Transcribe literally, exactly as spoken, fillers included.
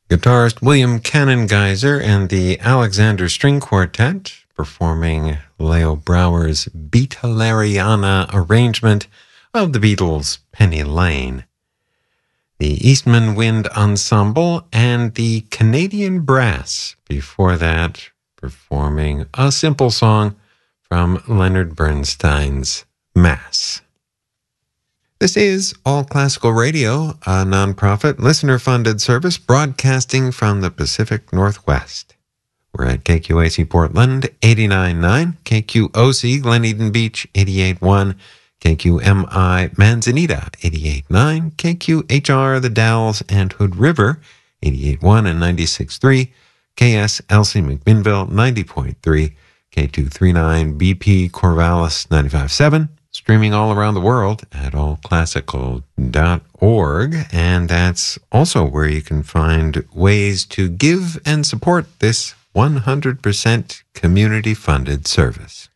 Guitarist William Cannon Geyser and the Alexander String Quartet performing Leo Brower's Beatleriana arrangement of the Beatles' Penny Lane. The Eastman Wind Ensemble and the Canadian Brass before that performing a simple song from Leonard Bernstein's Mass. This is All Classical Radio, a nonprofit, listener-funded service broadcasting from the Pacific Northwest. We're at K Q A C Portland, eighty-nine point nine, K Q O C Glen Eden Beach, eighty-eight point one, K Q M I Manzanita, eighty-eight point nine, K Q H R The Dalles and Hood River, eighty-eight point one and ninety-six point three, K S L C McMinnville, ninety point three, K two thirty-nine B P Corvallis, ninety-five point seven, streaming all around the world at all classical dot org, and that's also where you can find ways to give and support this one hundred percent community-funded service.